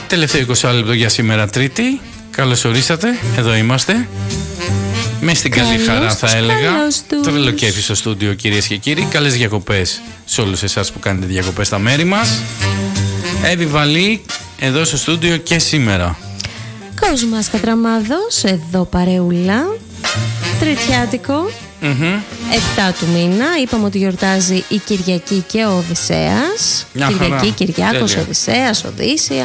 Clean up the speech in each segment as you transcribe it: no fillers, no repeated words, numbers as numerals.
Τελευταίο 20 λεπτό για σήμερα Τρίτη. Καλώς ορίσατε, εδώ είμαστε. Με στην καλή χαρά θα έλεγα. Τρελό κέφι στο στούντιο, κυρίες και κύριοι. Καλές διακοπές σε όλους εσάς που κάνετε διακοπές στα μέρη μας. Εύη Βαλή εδώ στο στούντιο και σήμερα. Κόσμας Κατραμάδος, εδώ παρεούλα. Τριτιάτικο. 7 του μήνα. Είπαμε ότι γιορτάζει η Κυριακή και ο Οδυσσέας. Κυριακή, Κυριάκος, Οδυσσέας, Οδύσσια.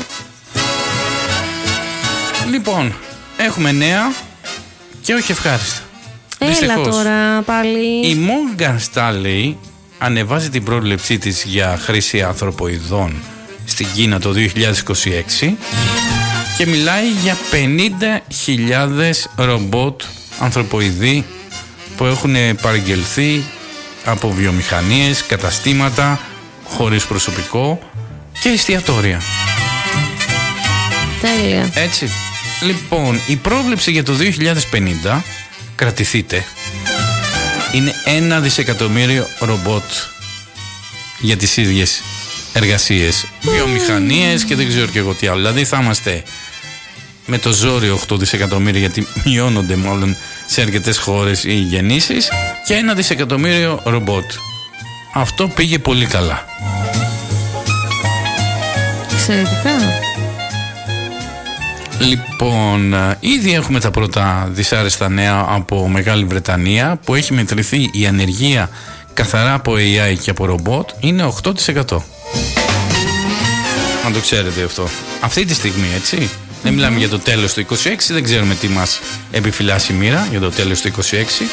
Λοιπόν, έχουμε νέα και όχι ευχάριστα. Έλα Δυστυχώς. τώρα πάλι. Η Morgan Stanley ανεβάζει την πρόβλεψή της για χρήση ανθρωποειδών στην Κίνα το 2026 και μιλάει για 50.000 ρομπότ ανθρωποειδή που έχουν παραγγελθεί από βιομηχανίες, καταστήματα χωρίς προσωπικό και εστιατόρια. Τέλεια. Έτσι. Λοιπόν, η πρόβλεψη για το 2050, κρατηθείτε, είναι 1 δισεκατομμύριο ρομπότ για τις ίδιες εργασίες, βιομηχανίες και δεν ξέρω και εγώ τι άλλο. Δηλαδή θα είμαστε με το ζόρι 8 δισεκατομμύρια, γιατί μειώνονται μάλλον σε αρκετές χώρες οι γεννήσεις, και 1 δισεκατομμύριο ρομπότ. Αυτό πήγε πολύ καλά. Εξαιρετικά. Λοιπόν, ήδη έχουμε τα πρώτα δυσάρεστα νέα από Μεγάλη Βρετανία, που έχει μετρηθεί η ανεργία καθαρά από AI και από ρομπότ είναι 8%. Αν το ξέρετε αυτό. Αυτή τη στιγμή, έτσι. Δεν μιλάμε για το τέλος του 26, δεν ξέρουμε τι μας επιφυλάσσει η μοίρα για το τέλος του 26.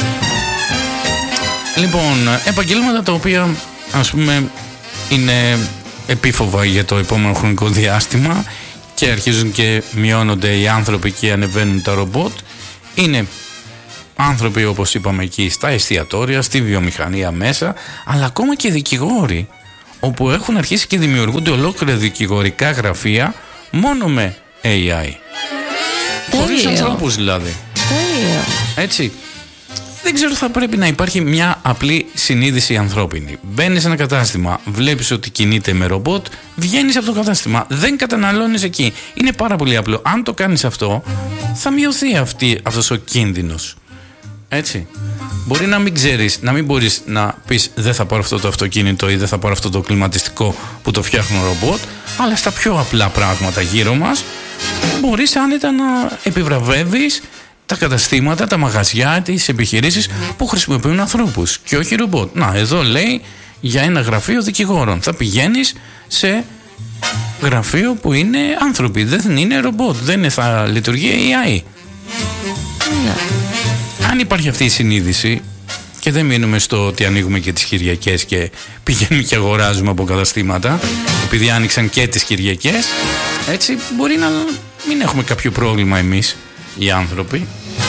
Λοιπόν, επαγγέλματα τα οποία, ας πούμε, είναι επίφοβα για το επόμενο χρονικό διάστημα και αρχίζουν και μειώνονται οι άνθρωποι και ανεβαίνουν τα ρομπότ, είναι άνθρωποι, όπως είπαμε, εκεί στα εστιατόρια, στη βιομηχανία μέσα, αλλά ακόμα και δικηγόροι, όπου έχουν αρχίσει και δημιουργούνται ολόκληρα δικηγορικά γραφεία μόνο με AI. Χωρίς ανθρώπους δηλαδή. Τέλειο. Έτσι. Δεν ξέρω, θα πρέπει να υπάρχει μια απλή συνείδηση ανθρώπινη. Μπαίνεις σε ένα κατάστημα, βλέπεις ότι κινείται με ρομπότ, βγαίνεις από το κατάστημα, δεν καταναλώνεις εκεί. Είναι πάρα πολύ απλό. Αν το κάνεις αυτό, θα μειωθεί αυτός ο κίνδυνος. Έτσι. Μπορεί να μην ξέρεις, να μην μπορείς να πεις δεν θα πάρω αυτό το αυτοκίνητο ή δεν θα πάρω αυτό το κλιματιστικό που το φτιάχνουν ρομπότ, αλλά στα πιο απλά πράγματα γύρω μας μπορείς άνετα να επιβραβεύεις τα καταστήματα, τα μαγαζιά, τις επιχειρήσεις που χρησιμοποιούν ανθρώπους και όχι ρομπότ. Να, εδώ λέει για ένα γραφείο δικηγόρων. Θα πηγαίνεις σε γραφείο που είναι άνθρωποι, δεν είναι ρομπότ, δεν θα λειτουργεί AI. Ναι. Αν υπάρχει αυτή η συνείδηση και δεν μείνουμε στο ότι ανοίγουμε και τις Κυριακές και πηγαίνουμε και αγοράζουμε από καταστήματα, επειδή άνοιξαν και τις Κυριακές, έτσι μπορεί να μην έχουμε κάποιο πρόβλημα εμείς οι άνθρωποι.